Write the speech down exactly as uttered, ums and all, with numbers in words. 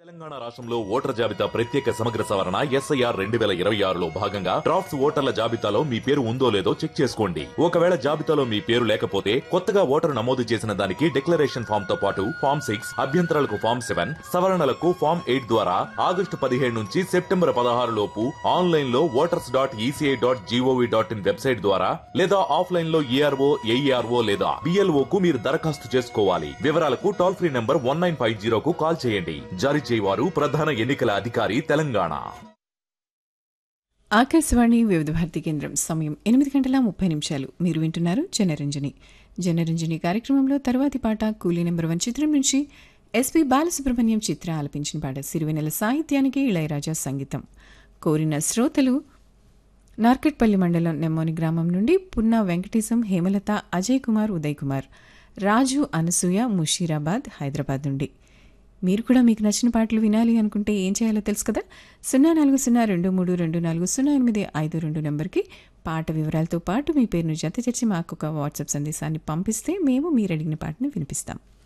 తెలంగాణ రాష్ట్రంలో ఓటర్ జాబితా ప్రత్యేక సమగ్ర సవరణ ఎస్ఐఆర్ రెండు వేల ఇరవై ఆరులో భాగంగా డ్రాఫ్ట్స్ ఓటర్ల జాబితాలో మీ పేరు ఉందో లేదో చెక్ చేసుకోండి. ఒకవేళ జాబితాలో మీ పేరు లేకపోతే కొత్తగా ఓటరు నమోదు చేసిన దానికి డిక్లరేషన్ ఫామ్ తో పాటు ఫామ్ సిక్స్ అభ్యంతరాలకు ఫామ్ సెవెన్ సవరణలకు ఫామ్ ఎయిట్ ద్వారా ఆగస్టు పదిహేడు నుంచి సెప్టెంబర్ పదహారు లోపు ఆన్లైన్ లో voters dot ECI dot GOV dot in website ద్వారా లేదా ఆఫ్లైన్ లో ఈఆర్ఓ ఏఈఆర్ఓ లేదా బిఎల్ఓ కు మీరు దరఖాస్తు చేసుకోవాలి. వివరాలకు toll free number one nine five జీరోకు call చేయండి. జారీ చేయవారు ప్రధాన ఎన్నికల అధికారి తెలంగాణ. ఆకాశవాణి వివిధ భారతి కేంద్రం. సమయం ఎనిమిది గంటల ముప్పై నిమిషాలు. మీరు వింటున్నారు జనరంజని. జనరంజని కార్యక్రమంలో తర్వాతి పాట కూలీ నెంబర్ వన్ చిత్రం నుంచి ఎస్పి బాలసుబ్రహ్మణ్యం చిత్ర ఆలపించిన పాట. సిరివెన్నెల సాహిత్యానికి ఇళయరాజా సంగీతం. కోరిన శ్రోతలు నార్కెట్పల్లి మండలం నెమ్మోని గ్రామం నుండి పున్నా వెంకటేశం, హేమలత, అజయ్ కుమార్, ఉదయ్ కుమార్, రాజు, అనసూయ, ముషీరాబాద్, హైదరాబాద్ నుండి. మీరు కూడా మీకు నచ్చిన పాటలు వినాలి అనుకుంటే ఏం చేయాలో తెలుసు కదా. సున్నా నాలుగు సున్నా రెండు మూడు రెండు నాలుగు సున్నా ఎనిమిది ఐదు రెండు నెంబర్కి పాట వివరాలతో పాటు మీ పేరును జత చేర్చి మాకు ఒక వాట్సాప్ సందేశాన్ని పంపిస్తే మేము మీరు అడిగిన పాటను వినిపిస్తాం.